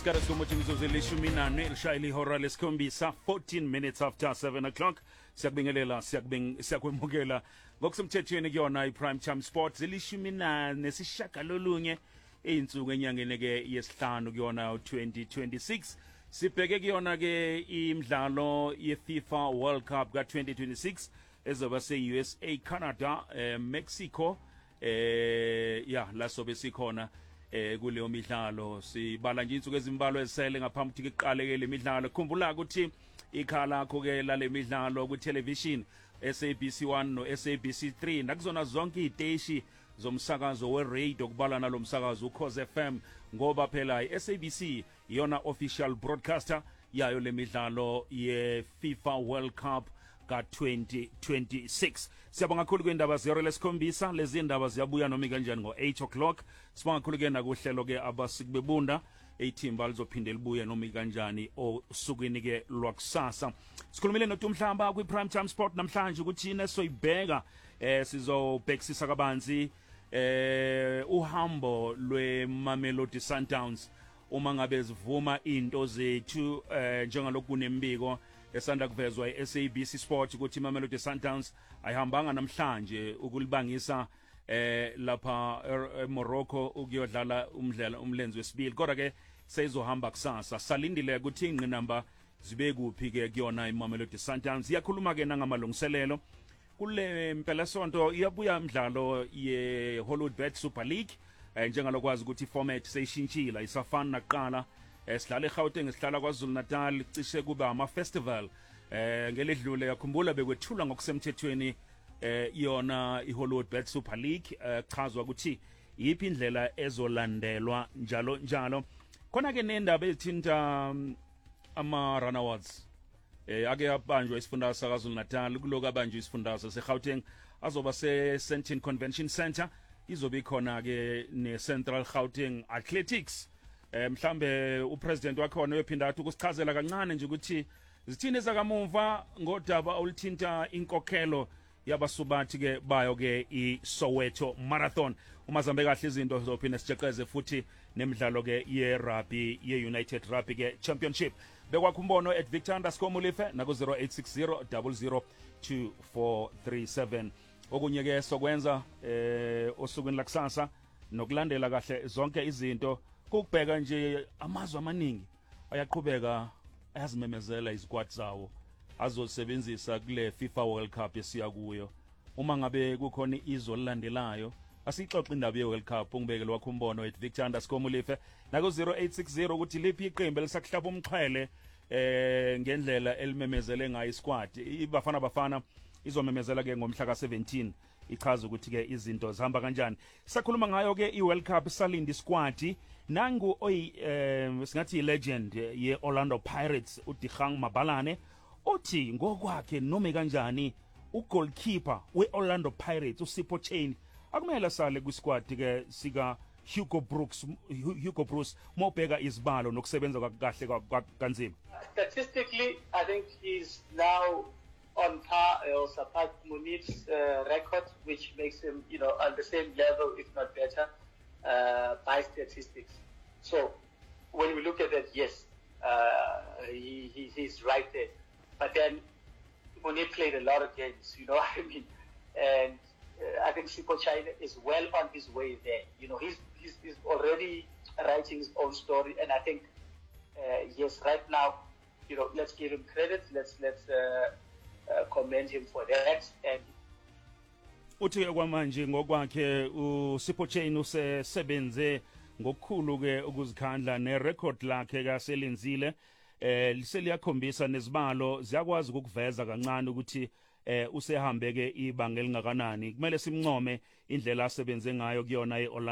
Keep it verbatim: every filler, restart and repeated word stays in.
isikhathi somuthi imizuzu elishumi nane elishayela ihora lesikhombisa fourteen minutes after seven o'clock. Siyakubingelela siyakwemukela ngokusemthethweni kuyona iPrime Time Sports elishumi nane sishagalolunye eyinsuku enyangeni ke yesihlanu kuyona twenty twenty-six. Sibheke kuyona ke imidlalo yeFIFA World Cup ka twenty twenty-six ezoba se-U S A, Canada, eh, Mexico, eh ya la sobe sikhona eh kuleyo midlalo. Sibala nje insuku ezimbalwa ezisele ngaphambi ukuthi iqale le midlalo. Khumbula ukuthi ikhala lakho ke la le midlalo ku television S A B C one no S A B C three nakuzona zonke iziteshi zomsakazo we-radio kubala nalo msakazo uKhoze F M, ngoba phela i-S A B C iyona official broadcaster yayo le midlalo ye-FIFA World Cup ka twenty twenty-six. Siyabonga kakhulu kwindaba zero lesikhombisa. Lezi ndaba ziyabuya noma kanjani ngo eight o'clock. Sibonga kakhulu ke nakuhlelo ke abasikubebunda ithimba lizophinde libuye noma kanjani osukwini ke lwakusasa. Sikhulumile noTumhlamba ku Prime Time Sport namhlanje ukuthi ine soyibheka eh sizobhekisisa kabanzi eh uhambo lweMamelodi Sundowns uma ngabe zivuma into zethu eh njengalokhu kunembiko esanda kuvezwa i-S A B C Sport ukuthi iMamelodi Sundowns ayihambanga namhlanje ukulibangisa eh lapha eMorocco ukuyodlala umdlalo umlenze wesibili, kodwa ke seyizohamba kusasa. Salindile ukuthi ingqinamba zibe kuphi ke kuyona iMamelodi Sundowns. Iyakhuluma ke nangamalungiselelo kule mpela sonto iyabuya imidlalo ye Hollywoodbet Super League eh, njengalokwazi ukuthi format seyishintshila isafana naqala. Esihlala eGauteng sihlala kwaZulu Natal cishe kuba ama festival eh ngeledlule yakhumbula bekwethula ngokusemthethweni eh yona iHollywoodbet Super League eh, chazwa ukuthi yipi indlela ezolandelwa njalo njalo. Khona ke nendaba ezithinta um, ama Run Awards eh ake yabanjwa isifundazwe saKwaZulu Natal kuloku abanjwa isifundazwe seGauteng azoba se Sandton Convention Center. Izobe khona ke ne Central Gauteng Athletics. Eh mhlambe upresident wakhona uyophinda athi ukusichazela kancane nje ukuthi zithini ezakamuva ngodaba oluthinta inkokhelo yabasubathi ke bayo ke iSoweto Marathon. Uma zambe kahle izinto zophinda sijeqeze futhi nemidlalo ke ye-rugby ye-United Rugby ke Championship. Bekwakhumbono at Victor underscore Mulife nako zero eight six zero zero zero two four three seven. Okunye ke sokwenza eh osukwini lakusasa nokulandela kahle zonke izinto ukubheka nje amazwe amaningi ayaqhubeka ayazimemezela izigwadi zawo azosebenzisa kule FIFA World Cup esiya kuyo. Uma ngabe kukhona izwe lilandelayo asixoxe indaba ye-World Cup ungibekele wakho umbono at Victor underscore Mulife nako zero eight six zero ukuthi liphi iqembu elisakuhlaba umxhwele eh ngendlela elimemezele ngayo isquad. Ibafana bafana izomemezela ke ngomhla ka seventeen ichaza ukuthi ke izinto zihamba kanjani. Sakhuluma ngayo ke iWorld Cup salindi squad nangu oyi eh singathi legend ye Orlando Pirates uDigang Mabalane uthi ngokwakhe noma kanjani ugoalkeeper weOrlando Pirates uSipho Chain akumele sale kwisquad ke sika Hugo Brooks Hugo Bruce mobheka izibalo nokusebenza kahle kanzima. Statistically, I think he's now on par or surpassed Munif's uh, record, which makes him, you know, on the same level, if not better, uh, by statistics. So when we look at that, yes, uh, he, he he's right there. But then Munif played a lot of games, you know what I mean? And uh, I think Sipho China is well on his way there. You know, he's he's, he's already writing his own story, and I think uh, yes, right now, you know, let's give him credit. Let's let's. Uh, Uh, commend him for that. And uthi kwamanje ngokwakhe uSipho Chain usesebenze ngokukhulu ke ukuzikhandla nerecord lakhe kaselenzile eh liseliyakhombisa nezibalo ziyakwazi ukuveza kancane ukuthi eh usehambe ke ibanga elingakanani. Kumele simncome indlela asebenze ngayo kuyona